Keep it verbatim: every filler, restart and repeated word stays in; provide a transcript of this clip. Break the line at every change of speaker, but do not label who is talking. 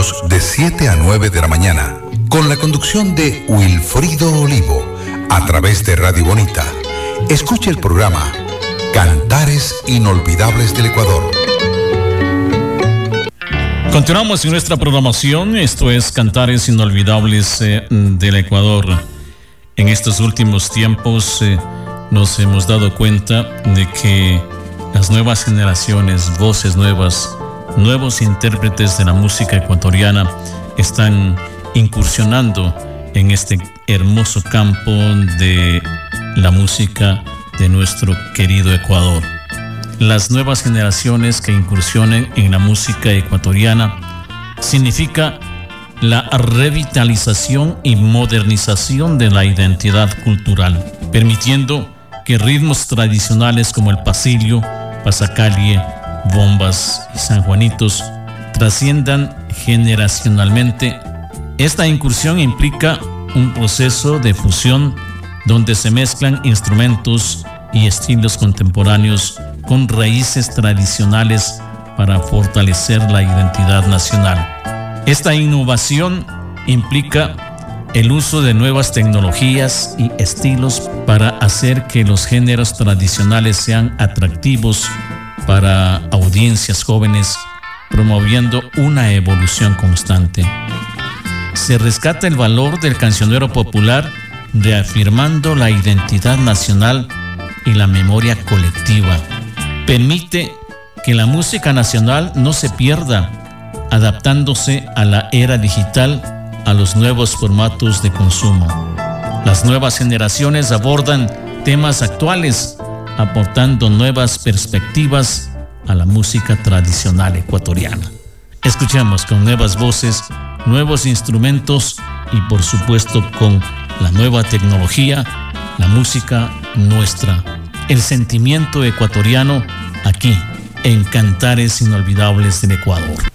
domingos de siete a nueve de la mañana, con la conducción de Wilfrido Olivo, a través de Radio Bonita. Escuche el programa Cantares Inolvidables del Ecuador.
Continuamos en nuestra programación. Esto es Cantares Inolvidables eh, del Ecuador. En estos últimos tiempos eh, nos hemos dado cuenta de que las nuevas generaciones, voces nuevas, nuevos intérpretes de la música ecuatoriana están incursionando en este hermoso campo de la música de nuestro querido Ecuador. Las nuevas generaciones que incursionen en la música ecuatoriana significa la revitalización y modernización de la identidad cultural, permitiendo que ritmos tradicionales como el pasillo, pasacalle, bombas y sanjuanitos trasciendan generacionalmente. Esta incursión implica un proceso de fusión donde se mezclan instrumentos y estilos contemporáneos con raíces tradicionales para fortalecer la identidad nacional. Esta innovación implica el uso de nuevas tecnologías y estilos para hacer que los géneros tradicionales sean atractivos para audiencias jóvenes, promoviendo una evolución constante. Se rescata el valor del cancionero popular, reafirmando la identidad nacional y la memoria colectiva. Permite que la música nacional no se pierda, adaptándose a la era digital, a los nuevos formatos de consumo. Las nuevas generaciones abordan temas actuales, aportando nuevas perspectivas a la música tradicional ecuatoriana. Escuchemos con nuevas voces, nuevos instrumentos y por supuesto con la nueva tecnología, la música nuestra, el sentimiento ecuatoriano aquí en Cantares Inolvidables del Ecuador.